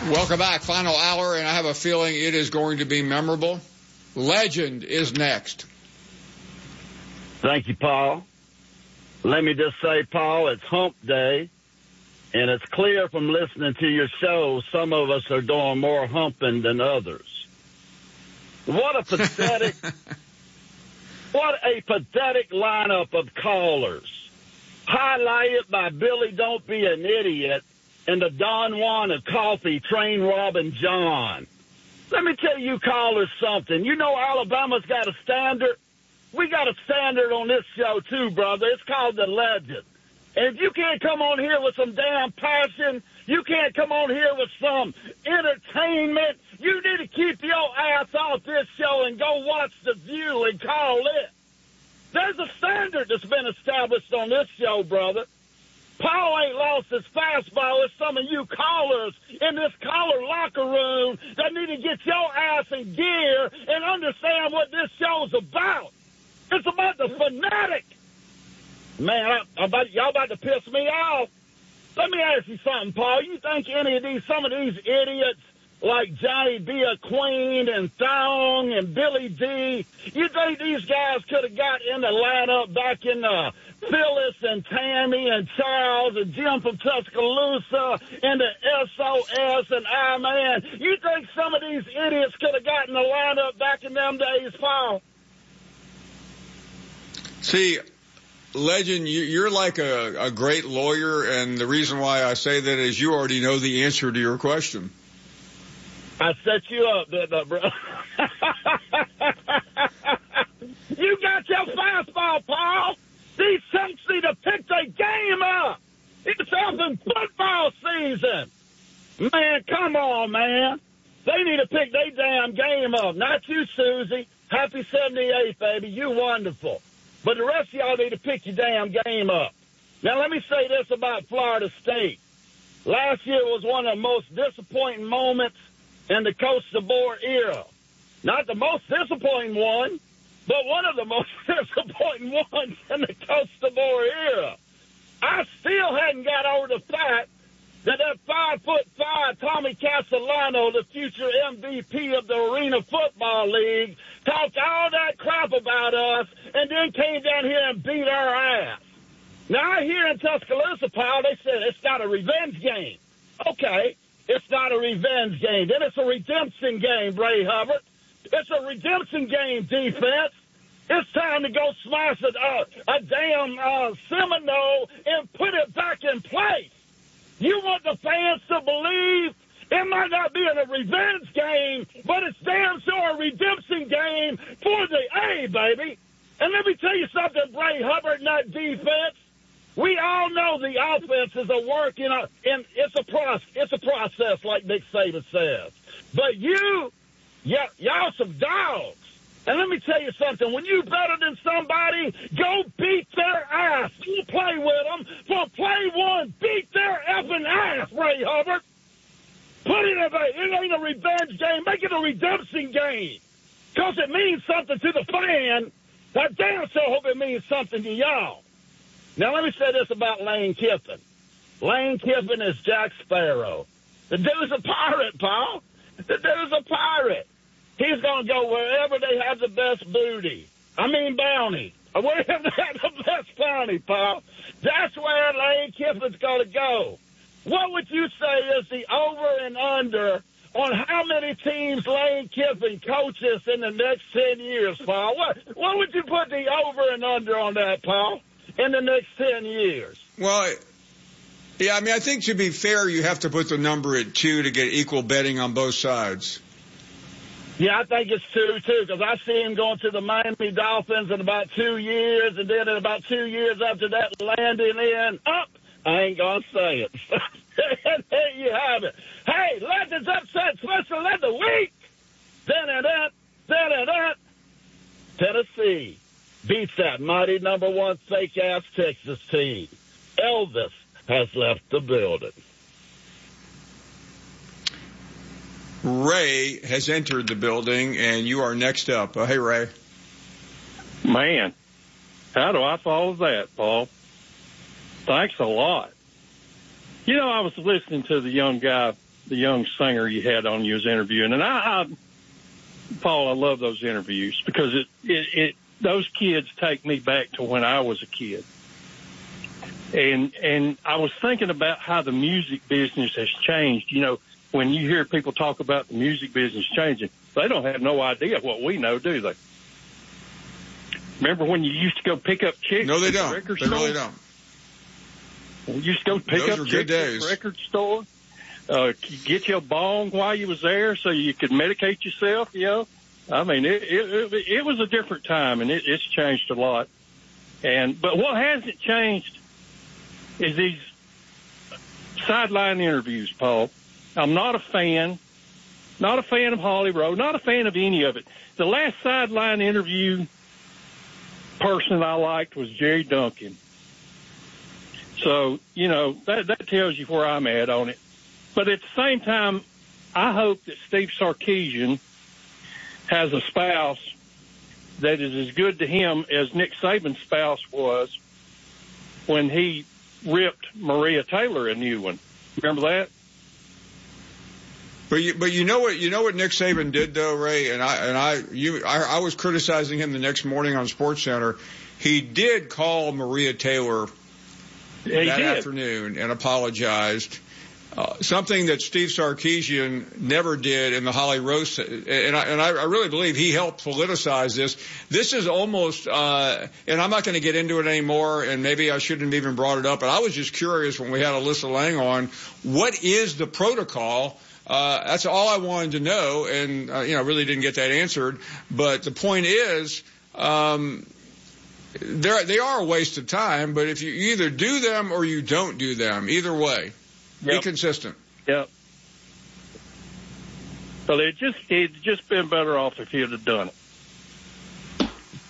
Welcome back. Final hour, and I have a feeling it is going to be memorable. Legend is next. Thank you, Paul. Let me just say, Paul, it's hump day, and it's clear from listening to your show some of us are doing more humping than others. What a pathetic lineup of callers. Highlighted by Billy Don't Be an Idiot and the Don Juan of Coffee, Train Robin John. Let me tell you callers something. You know Alabama's got a standard? We got a standard on this show, too, brother. It's called The Legend. And if you can't come on here with some damn passion, you can't come on here with some entertainment, you need to keep your ass off this show and go watch The View and call it. There's a standard that's been established on this show, brother. Paul ain't lost his fastball. It's some of you callers in this caller locker room that need to get your ass in gear and understand what this show's about. It's about the fanatic. Man, y'all about to piss me off. Let me ask you something, Paul. You think some of these idiots like Johnny B. A. Queen and Thong and Billy D, you think these guys could have got in the lineup back in Phyllis and Tammy and Charles and Jim from Tuscaloosa and the SOS and I-Man? You think some of these idiots could have gotten the lineup back in them days, Paul? See, Legend, you're like a great lawyer, and the reason why I say that is you already know the answer to your question. I set you up, didn't I, bro? You got your fastball, Paul. These chumps need to pick their game up. It's open football season. Man, come on, man. They need to pick their damn game up. Not you, Susie. Happy 78th, baby. You wonderful. But the rest of y'all need to pick your damn game up. Now, let me say this about Florida State. Last year was one of the most disappointing moments in the Coach DeBoer era. Not the most disappointing one, but one of the most disappointing ones in the Coach DeBoer era. I still hadn't got over the fact that 5'5" Tommy Castellano, the future MVP of the Arena Football League, talked all that crap about us and then came down here and beat our ass. Now, I hear in Tuscaloosa, Powell, they said it's not a revenge game. Okay, it's not a revenge game. Then it's a redemption game, Bray Hubbard. It's a redemption game, defense. It's time to go smash a damn Seminole and put it back in place. You want the fans to believe it might not be a revenge game, but it's damn sure a redemption game for the A, baby. And let me tell you something, Bray Hubbard, and that defense. We all know the offense is a work, and it's a process, like Nick Saban says. But y'all some dogs. And let me tell you something. When you better than somebody, go beat their ass. You play with them. From play one, beat their effing ass, Ray Hubbard. Put it in it ain't a revenge game. Make it a redemption game. Because it means something to the fan. I damn sure hope it means something to y'all. Now, let me say this about Lane Kiffin. Lane Kiffin is Jack Sparrow. The dude's a pirate, Paul. The dude's a pirate. He's going to go wherever they have the best booty. Bounty. Wherever they have the best bounty, Paul. That's where Lane Kiffin's going to go. What would you say is the over and under on how many teams Lane Kiffin coaches in the next 10 years, Paul? What would you put the over and under on that, Paul, in the next 10 years? Well, yeah, I think to be fair, you have to put the number at 2 to get equal betting on both sides. Yeah, I think it's 2, too, because I see him going to the Miami Dolphins in about 2 years, and then in about 2 years after that, landing in up. I ain't going to say it. And there you have it. Hey, Legends Upset Special of the Week. Tennessee beats that mighty number 1 fake-ass Texas team. Elvis has left the building. Ray has entered the building, and you are next up. Hey, Ray. Man, how do I follow that, Paul? Thanks a lot. I was listening to the young guy the young singer you had on you was interviewing. And Paul, I love those interviews because those kids take me back to when I was a kid. And I was thinking about how the music business has changed. You know, when you hear people talk about the music business changing, they don't have no idea what we know, do they? Remember when you used to go pick up chicks? No, they don't. The record they store? really don't. You used to go pick Those up were chicks good at days. the record store. Get your bong while you was there so you could medicate yourself, you know. I mean, it was a different time, and it's changed a lot. But what hasn't changed is these sideline interviews, Paul. I'm not a fan of Holly Rowe, not a fan of any of it. The last sideline interview person I liked was Jerry Duncan. So, you know, that tells you where I'm at on it. But at the same time, I hope that Steve Sarkisian has a spouse that is as good to him as Nick Saban's spouse was when he ripped Maria Taylor a new one. Remember that? But you know what Nick Saban did though, Ray, and I was criticizing him the next morning on SportsCenter. He did call Maria Taylor that afternoon and apologized. Something that Steve Sarkisian never did in the Holly Roast, and I really believe he helped politicize this. This is almost, and I'm not going to get into it anymore, and maybe I shouldn't have even brought it up, but I was just curious when we had Alyssa Lang on, what is the protocol? That's all I wanted to know, and really didn't get that answered. But the point is, they are a waste of time. But if you either do them or you don't do them, either way. Be consistent. Yep. So it'd just been better off if he'd have done it.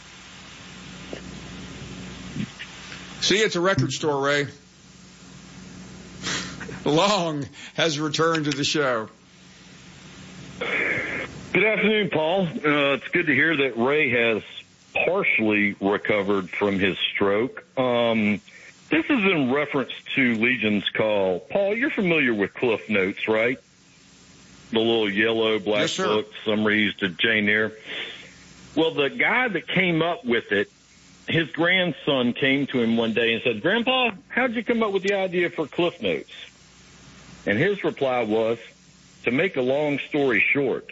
See, it's a record store, Ray. Long has returned to the show. Good afternoon, Paul. It's good to hear that Ray has partially recovered from his stroke. This is in reference to Legion's call. Paul, you're familiar with Cliff Notes, right? The little yellow, black book, summaries to Jane Eyre. Well, the guy that came up with it, his grandson came to him one day and said, "Grandpa, how'd you come up with the idea for Cliff Notes?" And his reply was, "To make a long story short."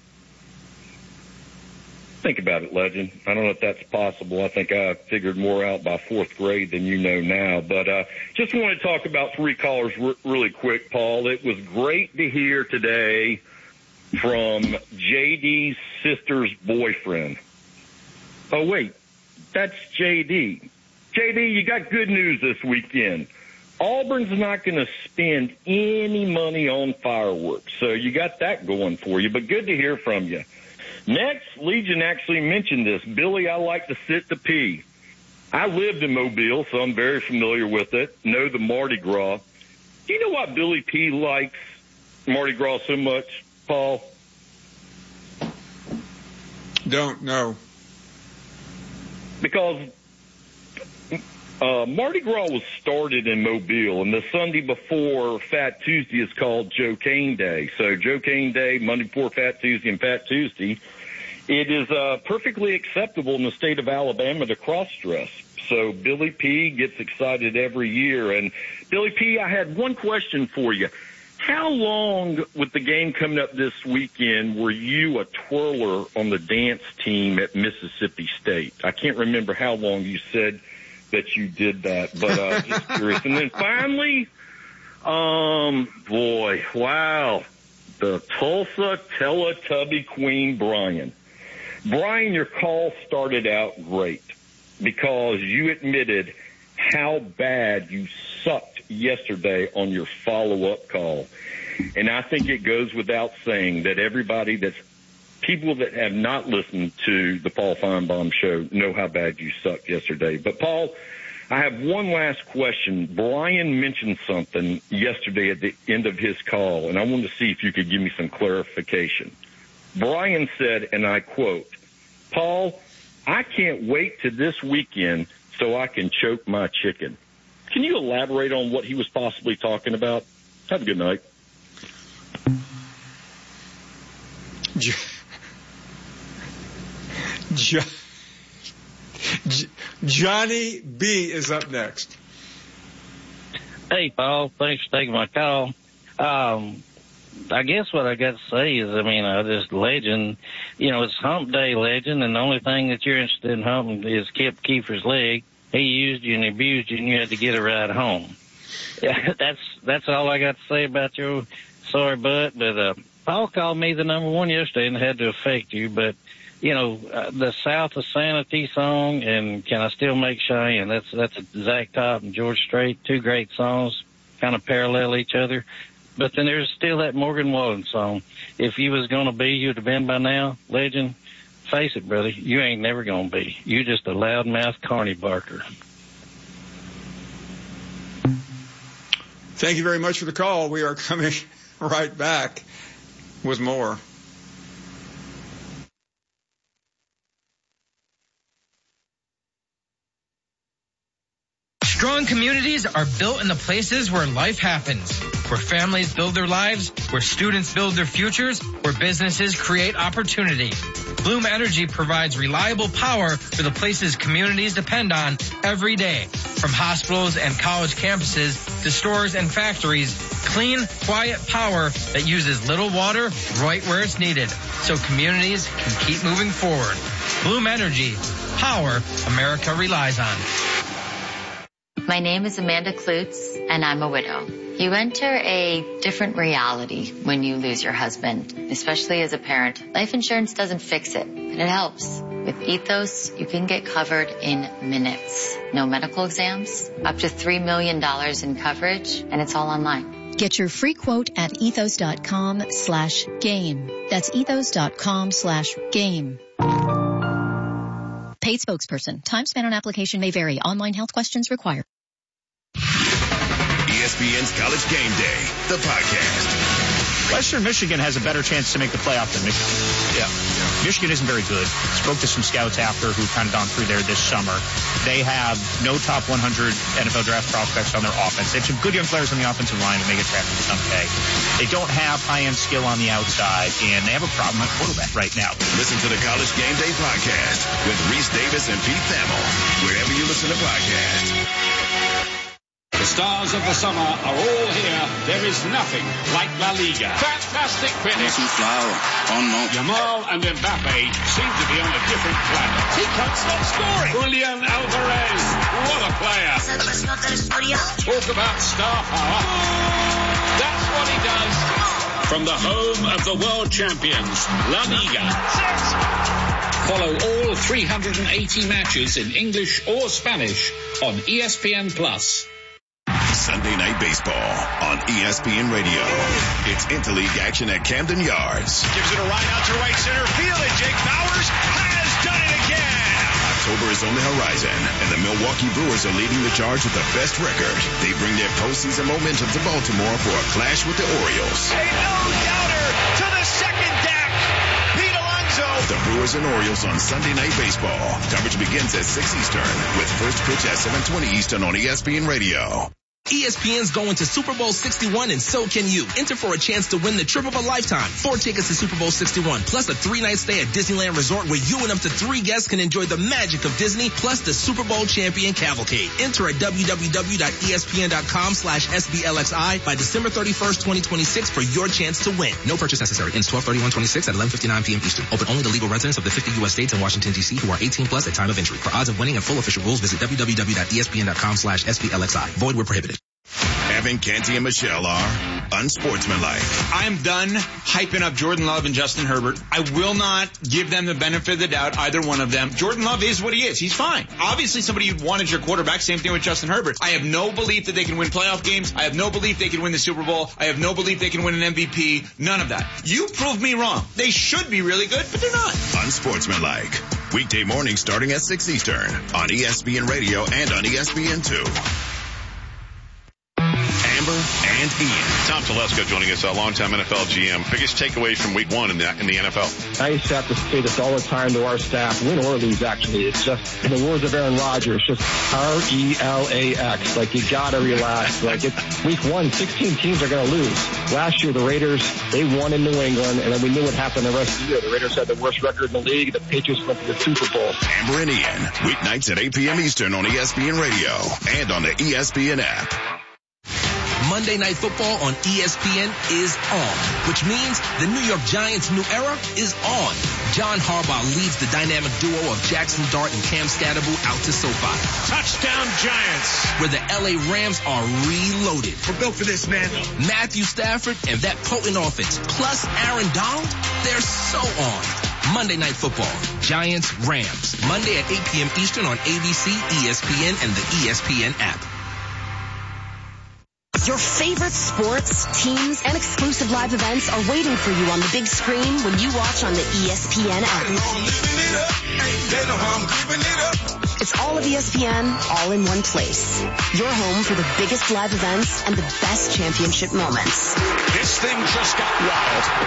Think about it, Legend. I don't know if that's possible. I think I figured more out by fourth grade than you know now. But just want to talk about three callers really quick, Paul. It was great to hear today from JD's sister's boyfriend. Oh, wait, that's JD. JD, you got good news this weekend. Auburn's not going to spend any money on fireworks, so you got that going for you. But good to hear from you. Next, Legion actually mentioned this. Billy, I like to sit to pee. I lived in Mobile, so I'm very familiar with it. Know the Mardi Gras. Do you know why Billy P likes Mardi Gras so much, Paul? Don't know. Because Mardi Gras was started in Mobile, and the Sunday before Fat Tuesday is called Joe Cane Day. So Joe Cane Day, Monday before Fat Tuesday, and Fat Tuesday. It is perfectly acceptable in the state of Alabama to cross-dress. So Billy P gets excited every year. And Billy P, I had one question for you. How long, with the game coming up this weekend, were you a twirler on the dance team at Mississippi State? I can't remember how long you said that you did that, but just curious. And then finally, the Tulsa Teletubby Queen, Brian. Brian, your call started out great because you admitted how bad you sucked yesterday on your follow-up call. And I think it goes without saying that people that have not listened to the Paul Feinbaum show know how bad you sucked yesterday. But, Paul, I have one last question. Brian mentioned something yesterday at the end of his call, and I wanted to see if you could give me some clarification. Brian said, and I quote, "Paul, I can't wait to this weekend so I can choke my chicken." Can you elaborate on what he was possibly talking about? Have a good night. Johnny B is up next. Hey, Paul. Thanks for taking my call. I guess what I got to say is, this legend, it's hump day legend, and the only thing that you're interested in humping is Kip Keefer's leg. He used you and abused you, and you had to get a ride home. Yeah, that's all I got to say about your sorry butt. But Paul called me the number one yesterday, and it had to affect you. But the South of Sanity song and Can I Still Make Cheyenne? That's Zach Top and George Strait, two great songs, kind of parallel each other. But then there's still that Morgan Wallen song. If you was going to be, you'd have been by now. Legend, face it, brother, you ain't never going to be. You just a loudmouth carny barker. Thank you very much for the call. We are coming right back with more. Strong communities are built in the places where life happens, where families build their lives, where students build their futures, where businesses create opportunity. Bloom Energy provides reliable power for the places communities depend on every day. From hospitals and college campuses to stores and factories, clean, quiet power that uses little water right where it's needed so communities can keep moving forward. Bloom Energy, power America relies on. My name is Amanda Klutz, and I'm a widow. You enter a different reality when you lose your husband, especially as a parent. Life insurance doesn't fix it, but it helps. With Ethos, you can get covered in minutes. No medical exams, up to $3 million in coverage, and it's all online. Get your free quote at ethos.com/game. That's ethos.com/game. Paid spokesperson. Time spent on application may vary. Online health questions required. ESPN's College Game Day, the podcast. Western Michigan has a better chance to make the playoff than Michigan. Yeah. Michigan isn't very good. Spoke to some scouts after who've kind of gone through there this summer. They have no top 100 NFL draft prospects on their offense. They have some good young players on the offensive line who may get drafted someday. They don't have high-end skill on the outside, and they have a problem at quarterback right now. Listen to the College Game Day podcast with Reese Davis and Pete Thamel, wherever you listen to podcasts. The stars of the summer are all here. There is nothing like La Liga. Fantastic finish. Yamal and Mbappe seem to be on a different planet. He can't stop scoring. Julian Alvarez, what a player. Talk about star power. That's what he does. From the home of the world champions, La Liga. Follow all 380 matches in English or Spanish on ESPN+. Sunday Night Baseball on ESPN Radio. It's interleague action at Camden Yards. Gives it a ride out to right center field, and Jake Bauers has done it again. October is on the horizon, and the Milwaukee Brewers are leading the charge with the best record. They bring their postseason momentum to Baltimore for a clash with the Orioles. A no-doubter to the second deck. Pete Alonso. The Brewers and Orioles on Sunday Night Baseball. Coverage begins at 6 Eastern with first pitch at 7:20 Eastern on ESPN Radio. ESPN's going to Super Bowl 61, and so can you. Enter for a chance to win the trip of a lifetime. 4 tickets to Super Bowl 61, plus a 3-night stay at Disneyland Resort where you and up to 3 guests can enjoy the magic of Disney, plus the Super Bowl champion cavalcade. Enter at www.espn.com/SBLXI by December 31st, 2026 for your chance to win. No purchase necessary. Ends 12/31/26 at 11:59 p.m. Eastern. Open only to legal residents of the 50 U.S. states and Washington, D.C. who are 18 plus at time of entry. For odds of winning and full official rules, visit www.espn.com/SBLXI. Void where prohibited. Evan, Canty, and Michelle are unsportsmanlike. I'm done hyping up Jordan Love and Justin Herbert. I will not give them the benefit of the doubt, either one of them. Jordan Love is what he is. He's fine. Obviously, somebody you'd want as your quarterback. Same thing with Justin Herbert. I have no belief that they can win playoff games. I have no belief they can win the Super Bowl. I have no belief they can win an MVP. None of that. You proved me wrong. They should be really good, but they're not. Unsportsmanlike. Weekday morning starting at 6 Eastern on ESPN Radio and on ESPN2. Amber and with Ian. Tom Telesco joining us, a longtime NFL GM. Biggest takeaways from week 1 in the NFL? I used to have to say this all the time to our staff, win or lose, actually. It's just, in the words of Aaron Rodgers, just RELAX. Like, you gotta relax. Like, it's week 1, 16 teams are gonna lose. Last year, the Raiders, they won in New England, and then we knew what happened the rest of the year. The Raiders had the worst record in the league. The Patriots went to the Super Bowl. Amber and Ian, weeknights at 8 p.m. Eastern on ESPN Radio and on the ESPN app. Monday Night Football on ESPN is on, which means the New York Giants' new era is on. John Harbaugh leads the dynamic duo of Jackson Dart and Cam Scatterable out to SoFi. Touchdown Giants! Where the LA Rams are reloaded. We're built for this, man. Matthew Stafford and that potent offense, plus Aaron Donald, they're so on. Monday Night Football, Giants, Rams. Monday at 8 p.m. Eastern on ABC, ESPN, and the ESPN app. Your favorite sports, teams, and exclusive live events are waiting for you on the big screen when you watch on the ESPN app. It's all of ESPN, all in one place. Your home for the biggest live events and the best championship moments. This thing just got wild.